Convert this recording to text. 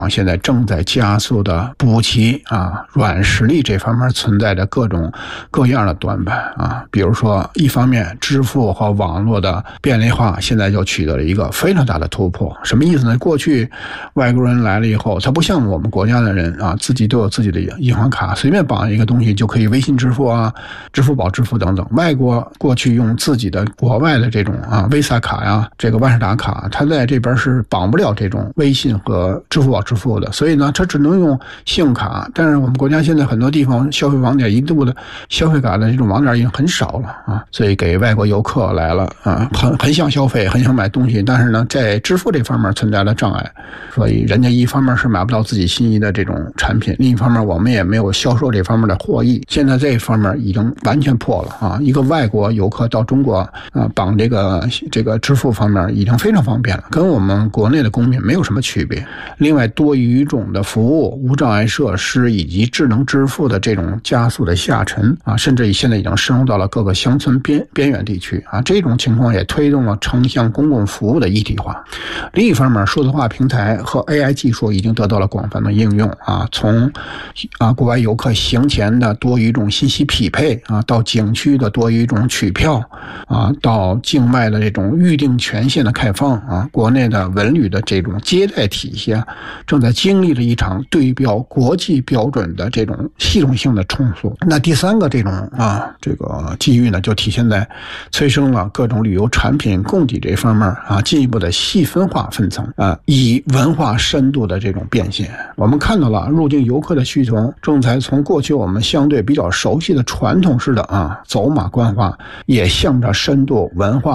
现在正在加速的补齐软实力这方面存在的各种各样的短板比如说一方面支付和网络的便利化现在就取得了一个非常大的突破。什么意思呢？过去外国人来了以后，他不像我们国家的人自己都有自己的银行卡，随便绑一个东西就可以微信支付支付宝支付等等。外国过去用自己的国外的这种Visa 卡这个万事达卡，他在这边是绑不了这种微信和支付宝支付的，所以呢他只能用信用卡。但是我们国家现在很多地方消费网点一度的消费卡的这种网点已经很少了所以给外国游客来了很想消费，很想买东西，但是呢在支付这方面存在了障碍，所以人家一方面是买不到自己心仪的这种产品，另一方面我们也没有销售这方面的获益。现在这一方面已经完全破了一个外国游客到中国绑这个支付方面已经非常方便了，跟我们国内的公民没有什么区别。另外多语种的服务、无障碍设施以及智能支付的这种加速的下沉甚至现在已经深入到了各个乡村边远地区这种情况也推动了城乡公共服务的一体化。另一方面，数字化平台和 AI 技术已经得到了广泛的应用从国外游客行前的多语种信息匹配到景区的多语种取票到境外的这种预定权限的开放国内的文旅的这种接待体系正在经历了一场对标国际标准的这种系统性的重塑。那第三个这种这个机遇呢，就体现在催生了各种旅游产品供给这方面进一步的细分化分层以文化深度的这种变现。我们看到了入境游客的需求正在从过去我们相对比较熟悉的传统式的走马观花，也向着深度文化